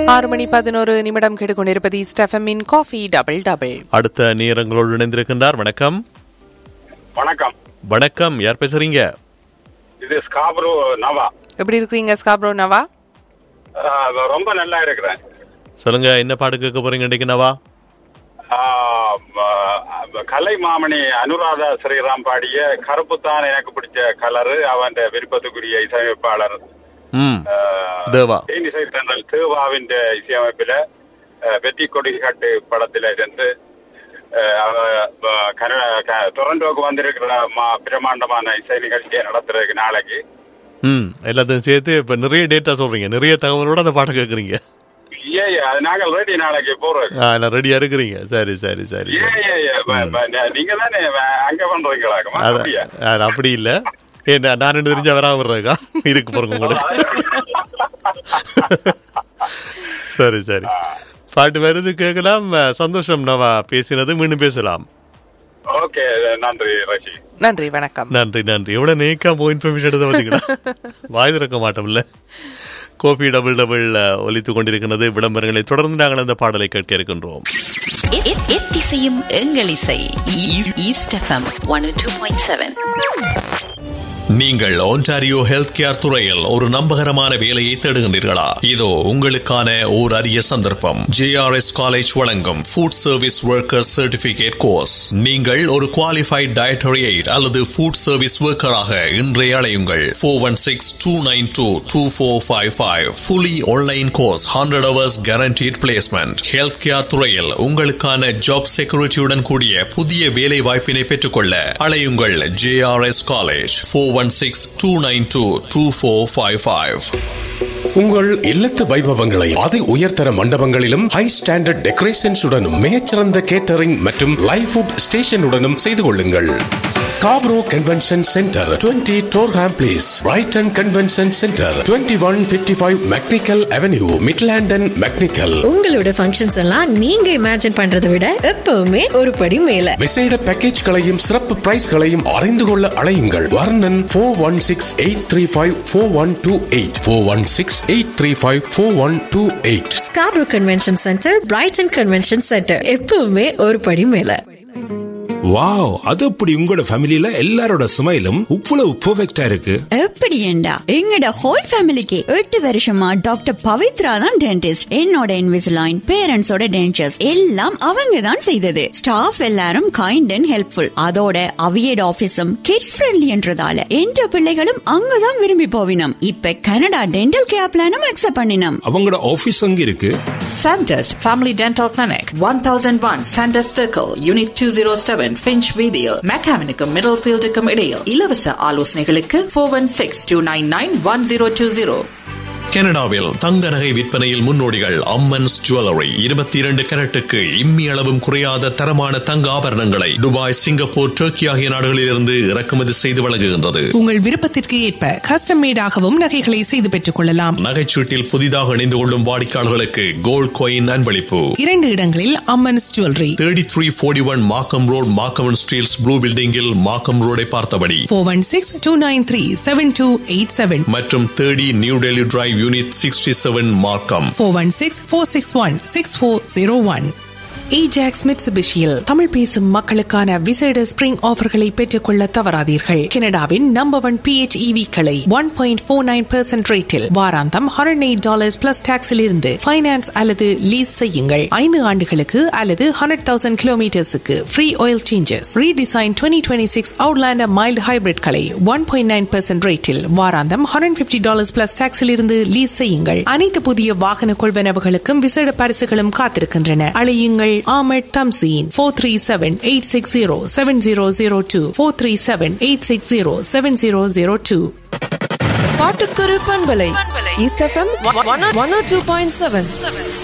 6:11 கேட்டுக்கொண்டிருப்பது ஸ்டெஃபமின் coffee double double. அடுத்த நேரங்களோடு இணைந்திருக்கின்றார். வணக்கம். வணக்கம். வணக்கம், யார் பேசுறீங்க? இது ஸ்காப்ரோ நவா. எப்படி இருக்கீங்க ஸ்காப்ரோ நவா? ரொம்ப நல்லா இருக்கிறேன். சொல்லுங்க, என்ன பாட்டு கேட்க போறீங்க இன்னைக்கு நவா? கலை மாமணி அனுராதா ஸ்ரீராம் பாடிய கருப்பு தான் எனக்கு பிடிச்ச கலரு, அவன் விருப்பத்துக்குரிய இசையமைப்பாளர் தேவாவின் இசையமைப்பில வெற்றி கொடி காட்டு படத்தில இருந்து டொரண்டோக்கு வந்திருக்கிற பிரமாண்டமான இசை நிகழ்ச்சியை நடத்துறதுக்கு நாளைக்கு எல்லாத்தையும் சேர்த்து இப்ப நிறைய டேட்டா சொல்றீங்க, நிறைய தகவலோட அந்த பாட்டை கேட்கறீங்க. நாங்கள் ரெடி, நாளைக்கு போறோம். ரெடியா இருக்கிறீங்க? சரி சரி சரி. நீங்க தானே அங்க பண்றீங்களா? அப்படி இல்ல, நான் ரெண்டு தெரிஞ்சா வராம வர்றேக்கா இருக்கு போறேங்க உங்களுக்கு. சரி சரி, பாட்டு வருது கேட்கலாம். சந்தோஷம் நவா பேசினது, மீண்டும் பேசலாம். ஓகே, நன்றி ரஷி. நன்றி, வணக்கம். நன்றி நன்றி. எவ்வளவு நேக்காம இன்ஃபர்மேஷன் எடுத்து பார்த்தீங்களா? வாய் திறக்க மாட்டோம்ல. கோபி டபுள் டபுள் ஒலித்துக் கொண்டிருக்கிறது. விளம்பரங்களை தொடர்ந்து நாங்கள் அந்த பாடலை கேட்க இருக்கின்றோம். எத்திசையும் எங்கள் இசை ஈஸ்ட் எஃப்எம் 102.7. நீங்கள் ஒன்டாரியோ ஹெல்த் கேர் துறையில் ஒரு நம்பகரமான வேலையை தேடுகின்றீர்களா? இதோ உங்களுக்கான ஓர் அரிய சந்தர்ப்பம். JRS காலேஜ் வழங்கும் food service worker certificate course. நீங்கள் ஒரு குவாலிஃபைட் டயட்டரி எய்ட் அல்லது ஃபுட் சர்வீஸ் ஒர்க்கராக இன்றைய அழையுங்கள். 416-292-2455. Fully online course, 100 hours guaranteed placement. Health care துறையில் உங்களுக்கான ஜாப் செக்யூரிட்டியுடன் கூடிய புதிய வேலை வாய்ப்பினை பெற்றுக்கொள்ள அழையுங்கள். JRS college 416-292-2455. உங்கள் இல்லத்து வைபவங்களை அதி உயர்தர மண்டபங்களிலும் ஹை ஸ்டாண்டர்ட் டெக்கரேஷன்ஸுடனும் மிகச்சிறந்த கேட்டரிங் மற்றும் லைவ் ஃபுட் ஸ்டேஷனுடனும் செய்து கொள்ளுங்கள். Scarborough convention centre, 20 Durham place, Brayton convention centre, 2155 mechanical avenue, மிட்லாண்டன் mechanical. உங்களோட ஃபங்க்ஷன்ஸ் எல்லாம் நீங்க இமேஜின் பண்றதை விட எப்பவுமே ஒரு படி மேல. விசேட பேக்கேஜ்களையும் சிறப்பு பிரைஸ்களையும் அறிந்து கொள்ள அழையுங்கள். வர்ணன் 416-835-4128, 416-835-4128. Scarborough convention centre, Brayton convention centre, எப்பவுமே ஒரு படி மேல. வாவ், அது அப்படி உங்களோட ஃபேமிலில எல்லாரோட ஸ்மைலும் இவ்வளவு பெர்ஃபெக்ட்டா இருக்கு. எப்படி ஏண்டா எங்கட ஹோல் ஃபேமிலிக்கு 8 வருஷமா டாக்டர் பவித்ரா தான் டென்டிஸ்ட். என்னோட இன்விசிலைன், பேரண்ட்ஸோட டென்ச்சர்ஸ் எல்லாம் அவங்க தான் செய்தது. ஸ்டாஃப் எல்லாரும் கைண்ட் அண்ட் ஹெல்ப்ஃபுல். அதோட அவியட் ஆபீஸும் கிட்ஸ் ஃப்ரெண்ட்லின்றதால என்ற பிள்ளைகளும் அங்கதான் விரும்பி போவினம். இப்ப கனடா டென்டல் கேர் பிளானும் அக்செப்ட் பண்ணினோம். அவங்களோட ஆபீஸ் அங்க இருக்கு. Sandest Family Dental Clinic, 1001 Sandest Circle, Unit 207, Finch Video, Mechanical Middlefield இடையில். இலவச ஆலோசனைகளுக்கு 416-299-1020. கனடாவில் தங்க நகை விற்பனையில் முன்னோடிகள் அம்மன்ஸ் ஜுவல்லரி. 22 கேரட்டுக்கு இம்மி அளவும் குறையாத தரமான தங்க ஆபரணங்களை துபாய், சிங்கப்பூர், டர்க்கி ஆகிய நாடுகளிலிருந்து இறக்குமதி செய்து வழங்குகின்றது. உங்கள் விருப்பத்திற்கு ஏற்ப கஸ்டம் மேடாகவும் நகைகளை செய்து பெற்றுக் கொள்ளலாம். நகைச்சீட்டில் புதிதாக இணைந்து கொள்ளும் வாடிக்கையாளர்களுக்கு கோல்ட் காயின் அன்பளிப்பு. 2 இடங்களில் அம்மன்ஸ் ஜுவல்லரி. 3341 மார்க்கம் ரோட், மார்க்கம் ஸ்டீல்ஸ் ப்ளூ பில்டிங்கில் மார்க்கம் ரோடை பார்த்தபடி. 416-293-7287 மற்றும் 30 new Delhi drive, Unit 67, Markham. 416-461-6401. Ajax Mitsubishiயில் Tamil பேசும் மக்களுக்கான விசேட ஸ்பிரிங் ஆஃபர்களை பெற்றுக்கொள்ள தவறாதீர்கள். கனடாவின் நம்பர் 1 PHEV களை 1.49% ரேட்டில் வாராந்தம் $108 பிளஸ் டாக்ஸில் இருந்து ஃபைனான்ஸ் அல்லது லீஸ் செய்யுங்கள். 5 ஆண்டுகளுக்கு அல்லது 100,000 கிலோமீட்டர்ஸுக்கு free oil changes. Redesign 2026 Outlander mild hybrid களை 1.9% ரேட்டில் வாராந்தம் $150 பிளஸ் டாக்ஸில் இருந்து லீஸ் செய்யுங்கள். அனைத்து புதிய வாகன கொள்வனவுகளுக்கும் விசேட பரிசுகளும் காத்திருக்கின்றன. அழையுங்கள் Ahmed Tamzeen 437-860-7002, 437-860-7002. பாட்டுக்கரு பண்பலை ஈஸ்ட் எஃப்எம் 102.7.